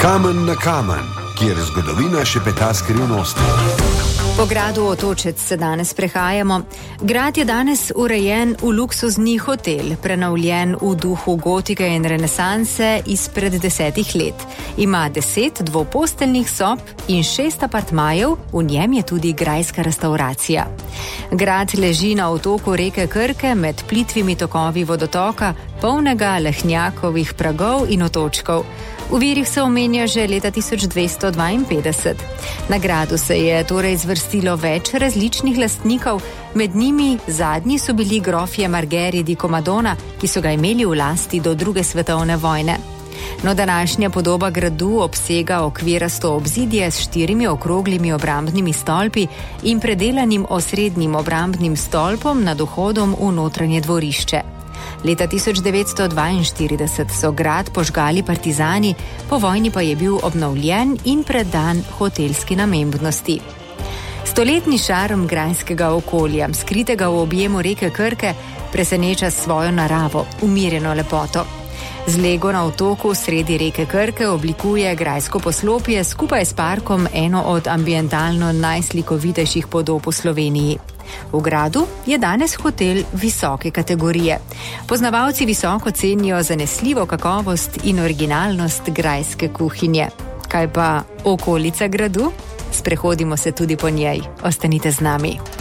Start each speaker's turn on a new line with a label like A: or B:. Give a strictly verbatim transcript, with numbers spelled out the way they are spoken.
A: Kamen na kamen, kjer zgodovina šepeta skrivnosti.
B: Po gradu Otočec se danes prehajamo. Grad je danes urejen v luksuzni hotel, prenovljen v duhu gotike in renesanse izpred desetih let. Ima deset dvoposteljnih sob in šest apartmajev, v njem je tudi grajska restavracija. Grad leži na otoku reke Krke med plitvimi tokovi vodotoka, polnega lehnjakovih pragov in otočkov. V virih se omenja že leta tisoč dvesto dvainpetdeset. Na gradu se je torej zvrstilo več različnih lastnikov, med njimi zadnji so bili grofje Margheri di Comadona, ki so ga imeli v lasti do druge svetovne vojne. No, današnja podoba gradu obsega okvirasto obzidje s štirimi okroglimi obrambnimi stolpi in predelanim osrednjim obrambnim stolpom nad vhodom v notranje dvorišče. Leta tisoč devetsto dvainštirideset so grad požgali partizani, po vojni pa je bil obnovljen in predan hotelski namembnosti. Stoletni šarm grajskega okolja, skritega v objemu reke Krke, preseneča svojo naravo, umirjeno lepoto. Z lego na otoku sredi reke Krke oblikuje grajsko poslopje skupaj s parkom eno od ambientalno najslikovitejših podob v Sloveniji. V gradu je danes hotel visoke kategorije. Poznavalci visoko cenijo zanesljivo kakovost in originalnost grajske kuhinje. Kaj pa okolica gradu? Sprehodimo se tudi po njej. Ostanite z nami.